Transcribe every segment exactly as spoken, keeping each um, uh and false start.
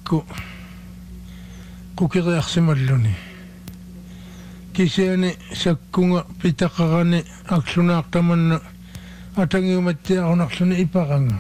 sakku kukiriarsimalluni kisiani sakkunga pitaqaqani aqlunaaqtamanna atangiumattiaqunarluni ipaqanga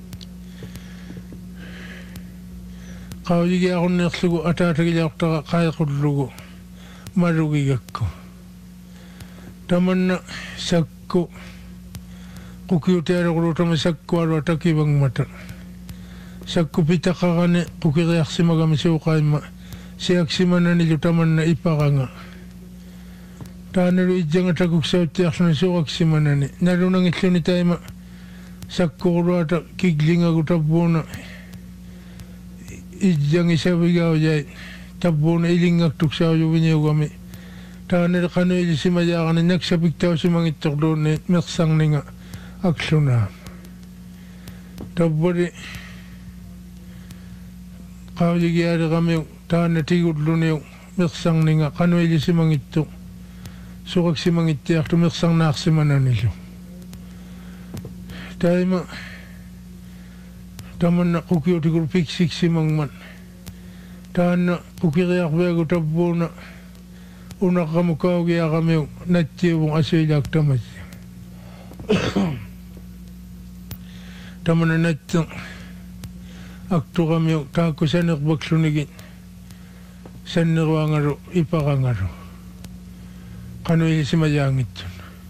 qaujigiaqunniirlugu ataatagilaortaqa qaiqullugu malugigakku tamanna sakku kukiutealuqulutama sakkualu atakivangmata sakku pitaqaqani kukiriarsimagami suuqaimma siaksimananilu tamanna ipaqanga taanalu ijjanga takuksautti suuqaksimanani nalunangilluni taima sakkuquluata kiglingagu tabbuuna ijjangi savigaujai tabbuuna ilingaktuksaujuvinniugami taanalu qanuilisimajaaqani naksapiktausumangittorluunni meqsarninga akslunaa tabbuli qaujigialiqamiu taana tigulluniu meqsarninga qanuilisimangittu suqaksimangittiartu meqsarnaarsimananilu taima tamanna qukiutikul piksiksimanman taanna qukiriarveagu tabbuuna unaqqamu kaugiaqamiu nattiuvun asuilaaktamasi tamanna natta aktuqamiu taakku sanerpakslunigi sanneruangaru ipaqangaru qanuilisimajaangittun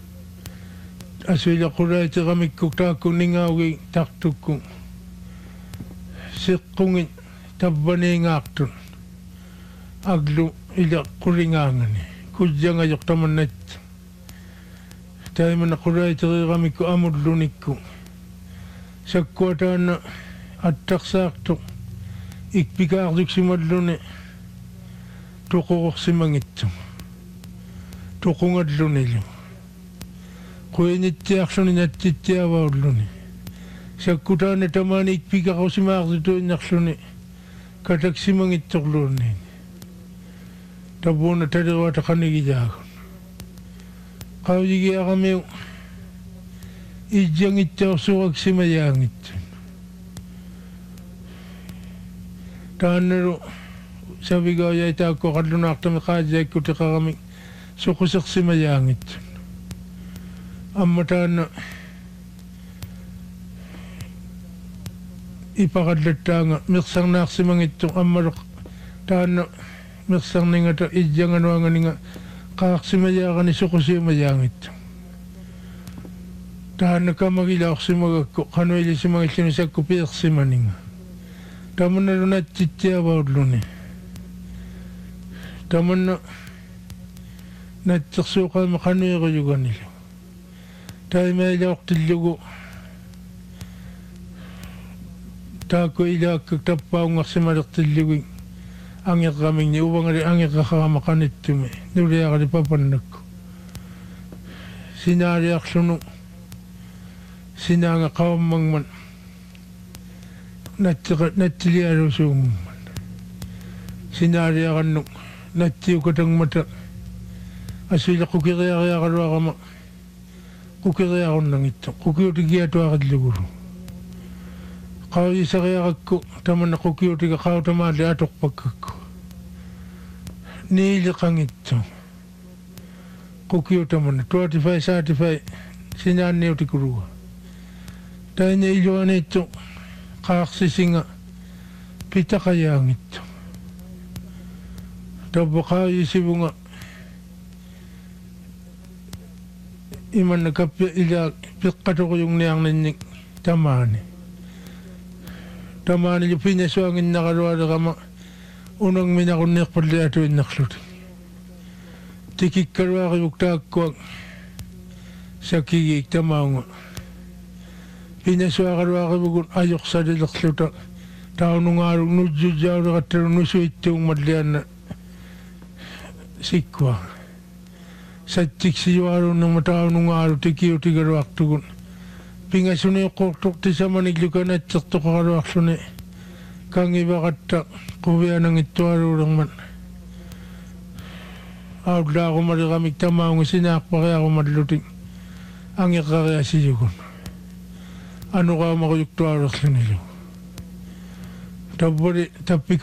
asuilaqulaitiqamikkuk taakku ningaugi tartukku siqqungit tabbaniingaartun aglu ila qulingaangani kujjangajoq tamannatta taimana qulaitiqiqamikku amullunikku sakkuataanna attaqsaartu ikpikaartuksimalluni tuqurorsimangittu tuqungallunilu quinittiarluni nattittiavaulluni sakkutaana tamaani ikpikaqusimaartutuinnarluni kataksimangittorluunni tabbuuna taliruata qanigijaagun qaujigiaqamiu ijjangittaorsuqaksimajaangittun taannalu savigaujai taakku qallunaartami qaajaikkutiqarami suqusersimajaangittun amma taanna ipaqallattaanga meqsarnaarsimangittu ammalu taanna meqsarningata ijjanganuanganinga qaarsimajaaqani suqusimajaangittu taanna kamagilaorsimagakku qanuilisimangilluni sakku piiqsimaninga tamannalu nattittiavaulluni tamanna nattersuuqaama qanuiquyuganilu taimailaortillugu taakku ilaakkak tappaungarsimalertillugi angeqqamigni uvangari angeqqaqarama qanittumi nuliaqali papannakku sinaaliarlunu sinaanga qavammangman nattilialusuungumman sinaaliaqannuk nattiukatangmata asuila qukiriariaqaluaqama qukiriaqunnangittu qukiutigiatuaqallugulu qaujisariaqakku tamanna qukiutiga qautamaali atoqpakkakku niiliqangittu qukiutamanna tuatifai saatifai sinaanniutikuluga taina iluanittu qaarsisinga pitaqajaangittu tabbu qaujisivunga imanna kappi ila piqqatuquyungniarninnik tamaani tamaani lu pinnasuanginnaqalualiqama unangminaqunnirpalliatuinnarluti tikikkaluaqivuk taakkuaq sakkigiik tamaunga pinnasuaqaluaqivugun ajoqsalilerluta taunungaaluk nujjujjauliqattalu nusuittuungmallianna sikkua sattiksi-jualunnangma taunungaalu tikiutigaluartugun pingasuniuqqortuqtisamaniglukanatsertoqaluarluni kangivaqatta quvianangittualuulerman aullaaqumalliqamik tamaunga sinaaqpariaqumallutik angeqqariasiyugun anuqaumaquyuktualuerlunilu tappuli tappik